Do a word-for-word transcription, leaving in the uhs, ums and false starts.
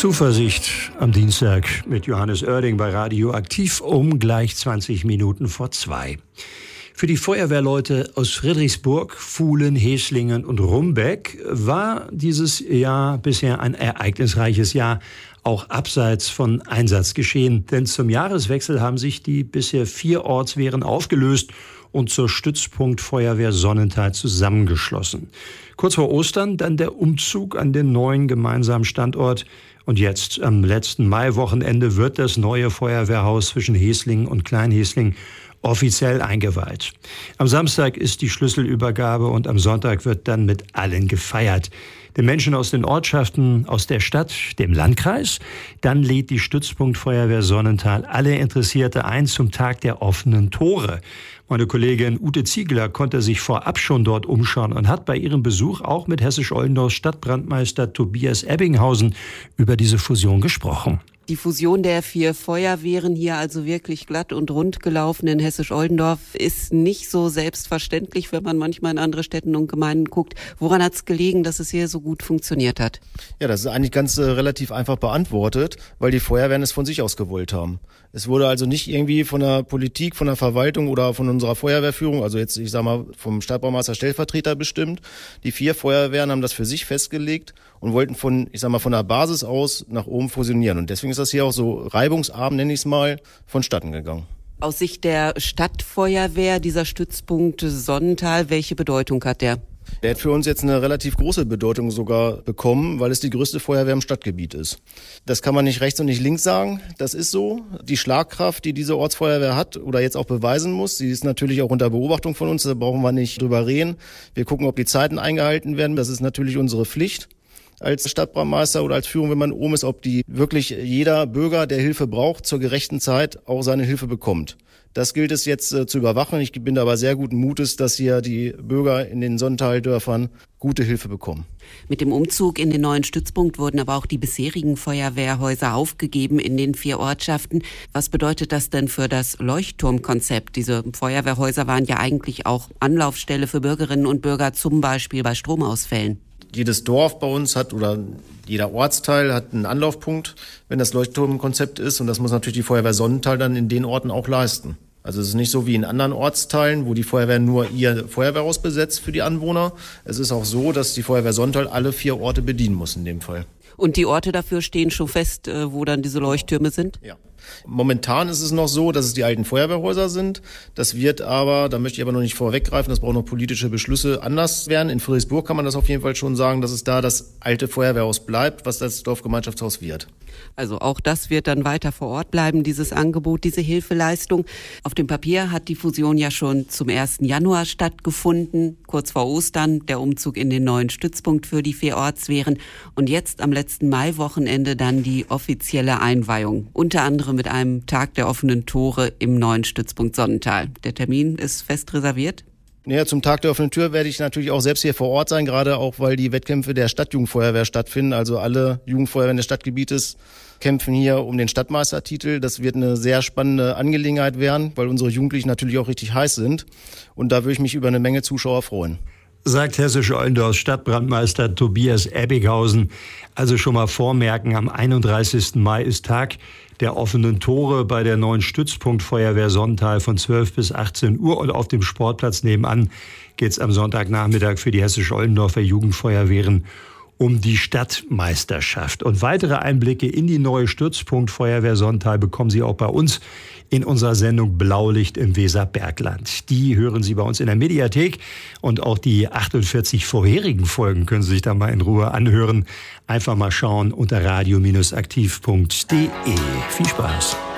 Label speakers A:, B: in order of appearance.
A: Zuversicht am Dienstag mit Johannes Oerding bei Radio Aktiv um gleich zwanzig Minuten vor zwei. Für die Feuerwehrleute aus Friedrichsburg, Fuhlen, Heslingen und Rumbeck war dieses Jahr bisher ein ereignisreiches Jahr, auch abseits von Einsatzgeschehen. Denn zum Jahreswechsel haben sich die bisher vier Ortswehren aufgelöst und zur Stützpunkt Feuerwehr Sonnenthal zusammengeschlossen. Kurz vor Ostern dann der Umzug an den neuen gemeinsamen Standort. Und jetzt, am letzten Maiwochenende, wird das neue Feuerwehrhaus zwischen Heslingen und Kleinheslingen offiziell eingeweiht. Am Samstag ist die Schlüsselübergabe und am Sonntag wird dann mit allen gefeiert. Den Menschen aus den Ortschaften, aus der Stadt, dem Landkreis. Dann lädt die Stützpunkt Feuerwehr Sonnenthal alle Interessierte ein zum Tag der offenen Tore. Meine Kollegin Ute Ziegler konnte sich vorab schon dort umschauen und hat bei ihrem Besuch auch mit Hessisch-Oldendorfs Stadtbrandmeister Tobias Ebbinghausen über diese Fusion gesprochen.
B: Die Fusion der vier Feuerwehren hier also wirklich glatt und rund gelaufen in Hessisch-Oldendorf ist nicht so selbstverständlich, wenn man manchmal in andere Städte und Gemeinden guckt. Woran hat es gelegen, dass es hier so gut funktioniert hat?
C: Ja, das ist eigentlich ganz äh, relativ einfach beantwortet, weil die Feuerwehren es von sich aus gewollt haben. Es wurde also nicht irgendwie von der Politik, von der Verwaltung oder von unserer Feuerwehrführung, also jetzt, ich sag mal, vom Stadtbaumeister Stellvertreter bestimmt. Die vier Feuerwehren haben das für sich festgelegt und wollten von, ich sag mal, von der Basis aus nach oben fusionieren. Und deswegen ist das hier auch so reibungsarm, nenne ich es mal, vonstatten gegangen.
B: Aus Sicht der Stadtfeuerwehr, dieser Stützpunkt Sonnenthal, welche Bedeutung hat der?
C: Der hat für uns jetzt eine relativ große Bedeutung sogar bekommen, weil es die größte Feuerwehr im Stadtgebiet ist. Das kann man nicht rechts und nicht links sagen, das ist so. Die Schlagkraft, die diese Ortsfeuerwehr hat oder jetzt auch beweisen muss, sie ist natürlich auch unter Beobachtung von uns, da brauchen wir nicht drüber reden. Wir gucken, ob die Zeiten eingehalten werden, das ist natürlich unsere Pflicht als Stadtbrandmeister oder als Führung, wenn man oben ist, ob die wirklich jeder Bürger, der Hilfe braucht, zur gerechten Zeit auch seine Hilfe bekommt. Das gilt es jetzt äh, zu überwachen. Ich bin aber sehr guten Mutes, dass hier die Bürger in den Sonnenthal-Dörfern gute Hilfe bekommen.
B: Mit dem Umzug in den neuen Stützpunkt wurden aber auch die bisherigen Feuerwehrhäuser aufgegeben in den vier Ortschaften. Was bedeutet das denn für das Leuchtturmkonzept? Diese Feuerwehrhäuser waren ja eigentlich auch Anlaufstelle für Bürgerinnen und Bürger, zum Beispiel bei Stromausfällen.
C: Jedes Dorf bei uns hat oder jeder Ortsteil hat einen Anlaufpunkt, wenn das Leuchtturmkonzept ist. Und das muss natürlich die Feuerwehr Sonnenthal dann in den Orten auch leisten. Also es ist nicht so wie in anderen Ortsteilen, wo die Feuerwehr nur ihr Feuerwehrhaus besetzt für die Anwohner. Es ist auch so, dass die Feuerwehr Sonnenthal alle vier Orte bedienen muss in dem Fall.
B: Und die Orte dafür stehen schon fest, wo dann diese Leuchttürme sind?
C: Ja. Momentan ist es noch so, dass es die alten Feuerwehrhäuser sind. Das wird aber, da möchte ich aber noch nicht vorweggreifen, das braucht noch politische Beschlüsse, anders werden. In Friedrichsburg kann man das auf jeden Fall schon sagen, dass es da das alte Feuerwehrhaus bleibt, was das Dorfgemeinschaftshaus wird.
B: Also auch das wird dann weiter vor Ort bleiben, dieses Angebot, diese Hilfeleistung. Auf dem Papier hat die Fusion ja schon zum ersten Januar stattgefunden, kurz vor Ostern, der Umzug in den neuen Stützpunkt für die vier Ortswehren und jetzt am letzten Maiwochenende dann die offizielle Einweihung, unter anderem mit einem Tag der offenen Tore im neuen Stützpunkt Sonnenthal. Der Termin ist fest reserviert?
C: Naja, zum Tag der offenen Tür werde ich natürlich auch selbst hier vor Ort sein, gerade auch, weil die Wettkämpfe der Stadtjugendfeuerwehr stattfinden. Also alle Jugendfeuerwehren des Stadtgebietes kämpfen hier um den Stadtmeistertitel. Das wird eine sehr spannende Angelegenheit werden, weil unsere Jugendlichen natürlich auch richtig heiß sind. Und da würde ich mich über eine Menge Zuschauer freuen.
A: Sagt Hessisch-Oldendorfs Stadtbrandmeister Tobias Ebbinghausen. Also schon mal vormerken, am einunddreißigsten Mai ist Tag der offenen Tore bei der neuen Stützpunkt Feuerwehr Sonnenthal von zwölf bis achtzehn Uhr. Und auf dem Sportplatz nebenan geht es am Sonntagnachmittag für die Hessisch-Oldendorfer Jugendfeuerwehren um die Stadtmeisterschaft. Und weitere Einblicke in die neue Stützpunkt Feuerwehr Sonnenthal bekommen Sie auch bei uns in unserer Sendung Blaulicht im Weserbergland. Die hören Sie bei uns in der Mediathek und auch die achtundvierzig vorherigen Folgen können Sie sich da mal in Ruhe anhören. Einfach mal schauen unter radio Bindestrich aktiv Punkt de. Viel Spaß!